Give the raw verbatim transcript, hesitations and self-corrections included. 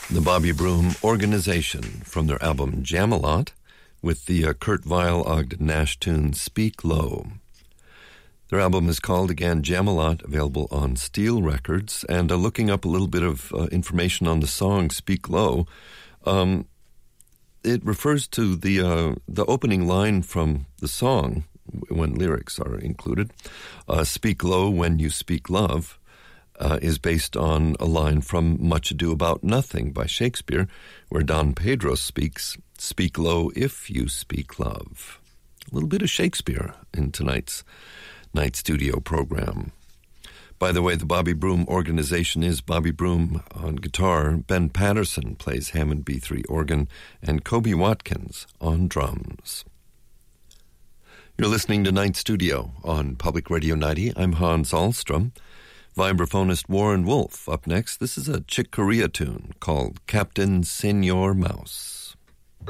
The Bobby Broom Organization from their album Jam-A-Lot with the uh, Kurt Weill Ogden Nash tune Speak Low. Their album is called, again, Jam-A-Lot, available on Steel Records. And uh, looking up a little bit of uh, information on the song Speak Low, um, it refers to the uh, the opening line from the song, when lyrics are included, uh, Speak Low When You Speak Love, Uh, is based on a line from Much Ado About Nothing by Shakespeare, where Don Pedro speaks, "Speak low if you speak love." A little bit of Shakespeare in tonight's night studio program. By the way, the Bobby Broom Organization is Bobby Broom on guitar, Ben Patterson plays Hammond B three organ, and Kobe Watkins on drums. You're listening to Night Studio on Public Radio ninety. I'm Hans Ahlstrom. Vibraphonist Warren Wolf up next. This is a Chick Corea tune called Captain Senor Mouse.